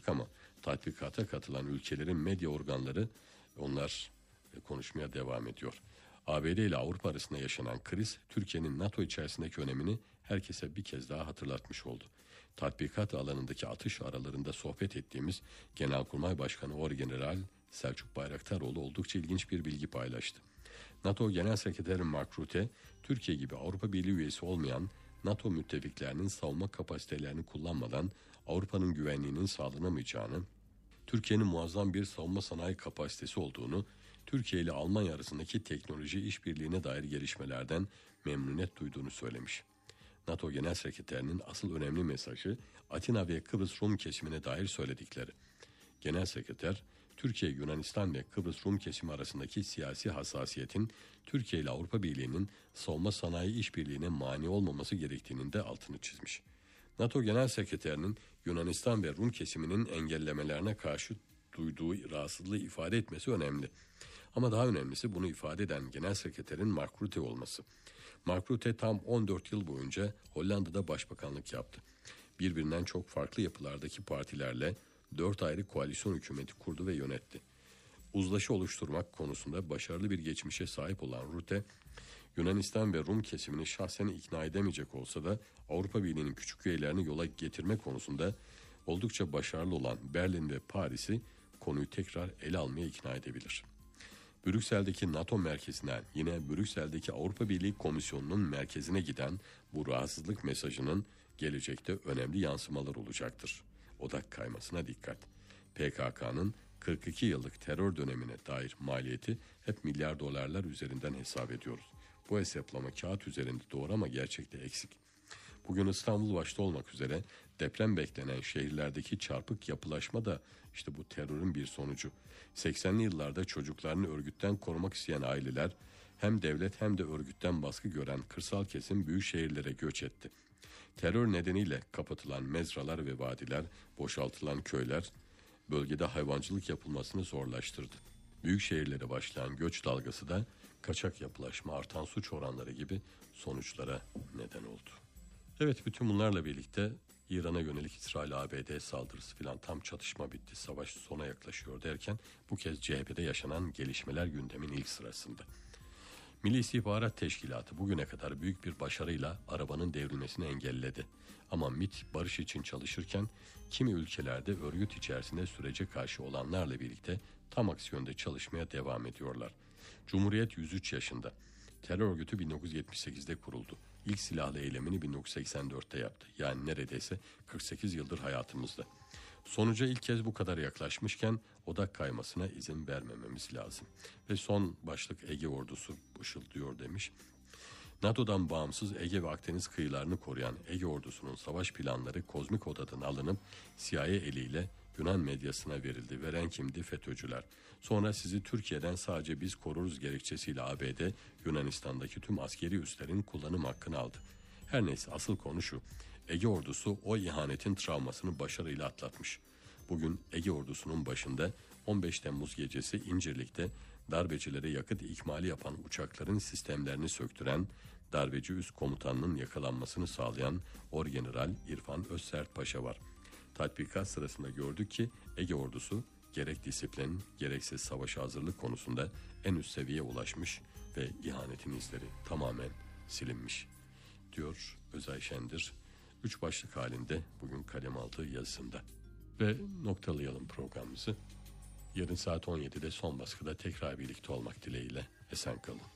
artık ama tatbikata katılan ülkelerin medya organları onlar konuşmaya devam ediyor. ABD ile Avrupa arasında yaşanan kriz Türkiye'nin NATO içerisindeki önemini herkese bir kez daha hatırlatmış oldu. Tatbikat alanındaki atış aralarında sohbet ettiğimiz Genelkurmay Başkanı Orgeneral Selçuk Bayraktaroğlu oldukça ilginç bir bilgi paylaştı. NATO Genel Sekreteri Mark Rutte, Türkiye gibi Avrupa Birliği üyesi olmayan NATO müttefiklerinin savunma kapasitelerini kullanmadan Avrupa'nın güvenliğinin sağlanamayacağını, Türkiye'nin muazzam bir savunma sanayi kapasitesi olduğunu, Türkiye ile Almanya arasındaki teknoloji işbirliğine dair gelişmelerden memnuniyet duyduğunu söylemiş. NATO Genel Sekreterinin asıl önemli mesajı Atina ve Kıbrıs Rum kesimine dair söyledikleri. Genel Sekreter, Türkiye, Yunanistan ve Kıbrıs Rum kesimi arasındaki siyasi hassasiyetin Türkiye ile Avrupa Birliği'nin savunma sanayi işbirliğine mani olmaması gerektiğinin de altını çizmiş. NATO Genel Sekreterinin Yunanistan ve Rum kesiminin engellemelerine karşı duyduğu rahatsızlığı ifade etmesi önemli. Ama daha önemlisi bunu ifade eden Genel Sekreterin Mark Rutte olması. Mark Rutte tam 14 yıl boyunca Hollanda'da başbakanlık yaptı. Birbirinden çok farklı yapılardaki partilerle 4 ayrı koalisyon hükümeti kurdu ve yönetti. Uzlaşı oluşturmak konusunda başarılı bir geçmişe sahip olan Rutte, Yunanistan ve Rum kesimini şahsen ikna edemeyecek olsa da Avrupa Birliği'nin küçük üyelerini yola getirme konusunda oldukça başarılı olan Berlin ve Paris'i konuyu tekrar ele almaya ikna edebilir. Brüksel'deki NATO merkezinden yine Brüksel'deki Avrupa Birliği Komisyonu'nun merkezine giden bu rahatsızlık mesajının gelecekte önemli yansımalar olacaktır. Odak kaymasına dikkat. PKK'nın 42 yıllık terör dönemine dair maliyeti hep milyar dolarlar üzerinden hesap ediyoruz. Bu hesaplama kağıt üzerinde doğru ama gerçekte eksik. Bugün İstanbul başta olmak üzere deprem beklenen şehirlerdeki çarpık yapılaşma da işte bu terörün bir sonucu. 80'li yıllarda çocuklarını örgütten korumak isteyen aileler hem devlet hem de örgütten baskı gören kırsal kesim büyük şehirlere göç etti. Terör nedeniyle kapatılan mezralar ve vadiler, boşaltılan köyler bölgede hayvancılık yapılmasını zorlaştırdı. Büyük şehirlere başlayan göç dalgası da kaçak yapılaşma, artan suç oranları gibi sonuçlara neden oldu. Evet, bütün bunlarla birlikte İran'a yönelik İsrail-ABD saldırısı filan tam çatışma bitti, savaş sona yaklaşıyor derken bu kez CHP'de yaşanan gelişmeler gündemin ilk sırasında. Milli İstihbarat Teşkilatı bugüne kadar büyük bir başarıyla arabanın devrilmesini engelledi. Ama MİT barış için çalışırken kimi ülkelerde örgüt içerisinde sürece karşı olanlarla birlikte tam aksi yönde çalışmaya devam ediyorlar. Cumhuriyet 103 yaşında. Terör örgütü 1978'de kuruldu. İlk silahlı eylemini 1984'te yaptı. Yani neredeyse 48 yıldır hayatımızda. Sonuca ilk kez bu kadar yaklaşmışken odak kaymasına izin vermememiz lazım. Ve son başlık Ege ordusu ışıldıyor demiş. NATO'dan bağımsız Ege ve Akdeniz kıyılarını koruyan Ege ordusunun savaş planları kozmik odadan alınıp CIA eliyle Yunan medyasına verildi. Veren kimdi? FETÖ'cüler. Sonra sizi Türkiye'den sadece biz koruruz gerekçesiyle ABD, Yunanistan'daki tüm askeri üslerin kullanım hakkını aldı. Her neyse, asıl konu şu. Ege ordusu o ihanetin travmasını başarıyla atlatmış. Bugün Ege ordusunun başında 15 Temmuz gecesi İncirlik'te darbecilere yakıt ikmali yapan uçakların sistemlerini söktüren, darbeci üst komutanının yakalanmasını sağlayan Orgeneral İrfan Özsert Paşa var. Tatbikat sırasında gördük ki Ege ordusu gerek disiplin gerekse savaşa hazırlık konusunda en üst seviyeye ulaşmış ve ihanetin izleri tamamen silinmiş, diyor Özay Şendir 3 başlık halinde bugün kalem aldığı yazısında. Ve noktalayalım programımızı. Yarın saat 17'de son baskıda tekrar birlikte olmak dileğiyle esen kalın.